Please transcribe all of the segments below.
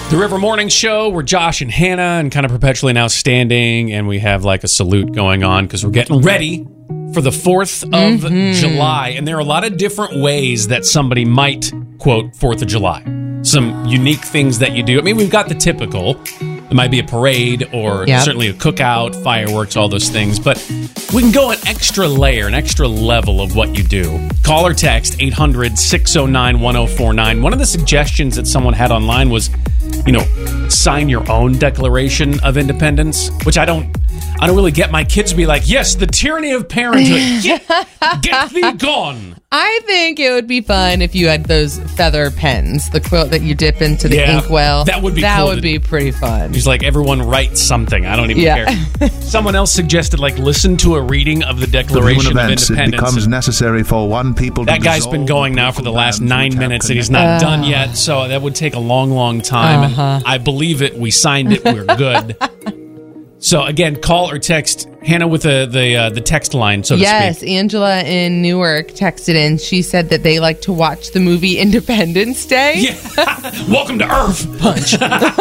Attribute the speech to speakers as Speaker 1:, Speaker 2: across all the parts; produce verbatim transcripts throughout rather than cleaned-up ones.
Speaker 1: The River Morning Show, we're Josh and Hannah and kind of perpetually now standing, and we have like a salute going on because we're getting ready for the fourth of mm-hmm. July. And there are a lot of different ways that somebody might quote fourth of July. Some unique things that you do. I mean, we've got the typical. It might be a parade or yep. certainly a cookout, fireworks, all those things. But we can go an extra layer, an extra level of what you do. Call or text eight hundred, six oh nine, one oh four nine. One of the suggestions that someone had online was, you know, sign your own Declaration of Independence, which I don't I don't really get my kids to be like, yes, the tyranny of parenthood. Get, get thee gone.
Speaker 2: I think it would be fun if you had those feather pens, the quilt that you dip into the
Speaker 1: yeah,
Speaker 2: inkwell.
Speaker 1: That would be
Speaker 2: That
Speaker 1: cool.
Speaker 2: would be pretty fun.
Speaker 1: He's like, everyone write something. I don't even
Speaker 2: yeah.
Speaker 1: care. Someone else suggested, like, listen to a reading of the Declaration of
Speaker 3: events,
Speaker 1: Independence.
Speaker 3: It becomes necessary for one people
Speaker 1: that
Speaker 3: to
Speaker 1: guy's been going now for the last nine minutes, and he's not uh, done yet, so that would take a long, long time.
Speaker 2: Uh-huh.
Speaker 1: I believe it. We signed it. We're good. So, again, call or text Hannah with the the, uh, the text line, so
Speaker 2: yes,
Speaker 1: to speak.
Speaker 2: Yes, Angela in Newark texted in. She said that they like to watch the movie Independence Day.
Speaker 1: Yeah. Welcome to Earth. Punch.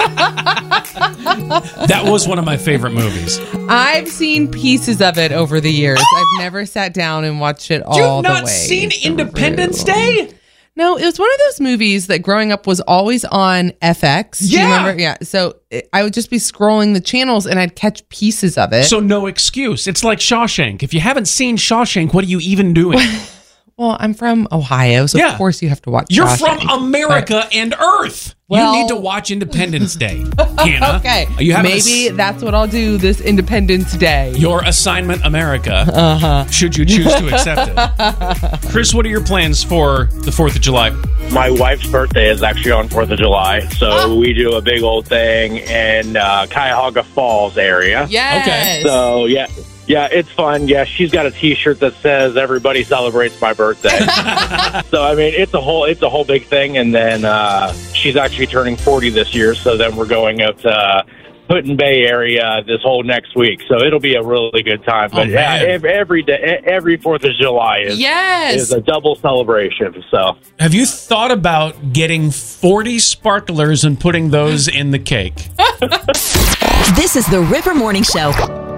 Speaker 1: That was one of my favorite movies.
Speaker 2: I've seen pieces of it over the years. I've never sat down and watched it all the way.
Speaker 1: You've not seen Independence Day?
Speaker 2: No, it was one of those movies that growing up was always on F X.
Speaker 1: Yeah.
Speaker 2: Do you remember? Yeah. So I would just be scrolling the channels and I'd catch pieces of it.
Speaker 1: So no excuse. It's like Shawshank. If you haven't seen Shawshank, what are you even doing?
Speaker 2: Well, I'm from Ohio, so
Speaker 1: yeah.
Speaker 2: of course you have to watch
Speaker 1: You're
Speaker 2: Shawshank.
Speaker 1: from America but, and Earth.
Speaker 2: Well,
Speaker 1: you need to watch Independence Day, Hannah.
Speaker 2: Okay.
Speaker 1: You
Speaker 2: Maybe a, that's what I'll do this Independence Day.
Speaker 1: Your assignment, America,
Speaker 2: uh-huh.
Speaker 1: should you choose to accept it. Chris, what are your plans for the fourth of July?
Speaker 4: My wife's birthday is actually on fourth of July, so
Speaker 2: oh.
Speaker 4: we do a big old thing in uh, Cuyahoga Falls area.
Speaker 2: Yes.
Speaker 1: Okay.
Speaker 4: So, yeah. Yeah, it's fun. Yeah, she's got a T-shirt that says "Everybody celebrates my birthday." So I mean, it's a whole it's a whole big thing. And then uh, she's actually turning forty this year. So then we're going out to uh, Put-in Bay area this whole next week. So it'll be a really good time. But
Speaker 1: oh,
Speaker 4: yeah, every, every day, every Fourth of July is
Speaker 2: yes.
Speaker 4: is a double celebration. So
Speaker 1: have you thought about getting forty sparklers and putting those in the cake?
Speaker 5: This is the River Morning Show.